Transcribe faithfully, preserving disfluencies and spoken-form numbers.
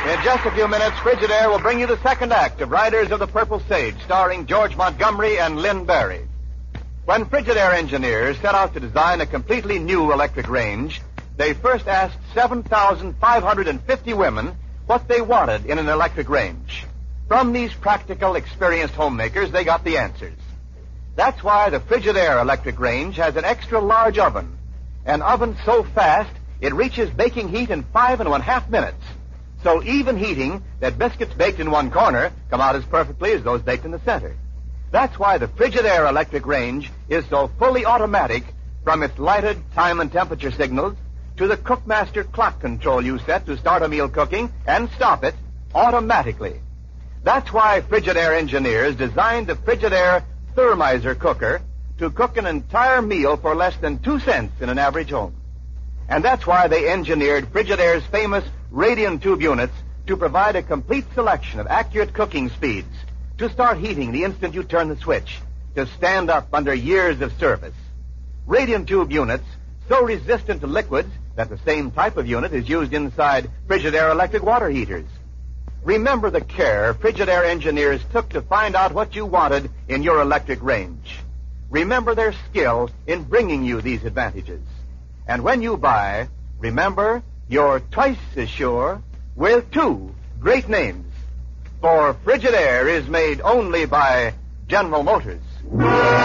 In just a few minutes, Frigidaire will bring you the second act of Riders of the Purple Sage, starring George Montgomery and Lynn Barry. When Frigidaire engineers set out to design a completely new electric range, they first asked seven thousand five hundred fifty women what they wanted in an electric range. From these practical, experienced homemakers, they got the answers. That's why the Frigidaire electric range has an extra large oven. An oven so fast, it reaches baking heat in five and one half minutes. So even heating that biscuits baked in one corner come out as perfectly as those baked in the center. That's why the Frigidaire electric range is so fully automatic, from its lighted time and temperature signals to the Cookmaster clock control you set to start a meal cooking and stop it automatically. That's why Frigidaire engineers designed the Frigidaire Thermizer cooker to cook an entire meal for less than two cents in an average home. And that's why they engineered Frigidaire's famous radium tube units to provide a complete selection of accurate cooking speeds, to start heating the instant you turn the switch, to stand up under years of service. Radium tube units so resistant to liquids that the same type of unit is used inside Frigidaire electric water heaters. Remember the care Frigidaire engineers took to find out what you wanted in your electric range. Remember their skill in bringing you these advantages. And when you buy, remember you're twice as sure with two great names. For Frigidaire is made only by General Motors.